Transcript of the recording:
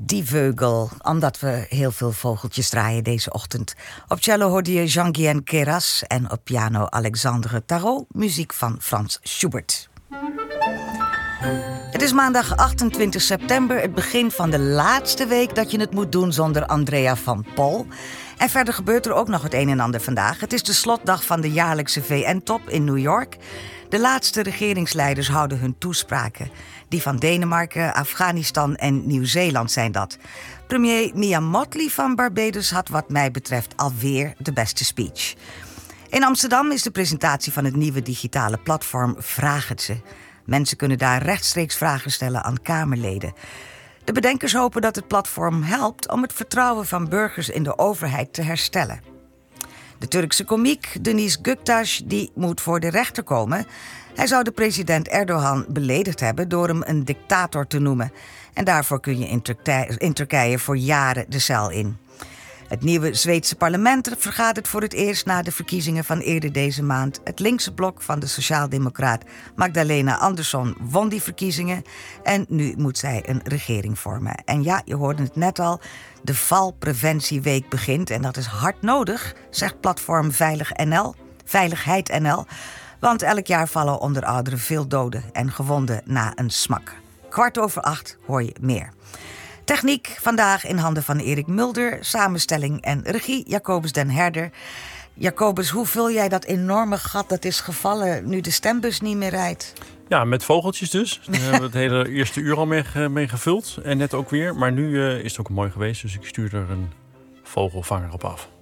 Die Vögel, omdat we heel veel vogeltjes draaien deze ochtend. Op cello hoorde je Jean-Guyen Queyras en op piano Alexandre Tarot, muziek van Franz Schubert. Het is maandag 28 september, het begin van de laatste week dat je het moet doen zonder Andrea van Pol. En verder gebeurt er ook nog het een en ander vandaag. Het is de slotdag van de jaarlijkse VN-top in New York. De laatste regeringsleiders houden hun toespraken. Die van Denemarken, Afghanistan en Nieuw-Zeeland zijn dat. Premier Mia Mottley van Barbados had wat mij betreft alweer de beste speech. In Amsterdam is de presentatie van het nieuwe digitale platform Vraag het ze. Mensen kunnen daar rechtstreeks vragen stellen aan Kamerleden. De bedenkers hopen dat het platform helpt om het vertrouwen van burgers in de overheid te herstellen. De Turkse komiek Deniz Göktaş die moet voor de rechter komen. Hij zou de president Erdogan beledigd hebben door hem een dictator te noemen. En daarvoor kun je in Turkije voor jaren de cel in. Het nieuwe Zweedse parlement vergadert voor het eerst na de verkiezingen van eerder deze maand. Het linkse blok van de sociaaldemocraat Magdalena Andersson won die verkiezingen. En nu moet zij een regering vormen. En ja, je hoorde het net al, de valpreventieweek begint. En dat is hard nodig, zegt platform Veiligheid NL. Want elk jaar vallen onder ouderen veel doden en gewonden na een smak. 7:15 hoor je meer. Techniek vandaag in handen van Erik Mulder. Samenstelling en regie Jacobus den Herder. Jacobus, hoe vul jij dat enorme gat dat is gevallen nu de stembus niet meer rijdt? Ja, met vogeltjes dus. Daar hebben we het hele eerste uur al mee gevuld. En net ook weer. Maar nu is het ook mooi geweest. Dus ik stuur er een vogelvanger op af.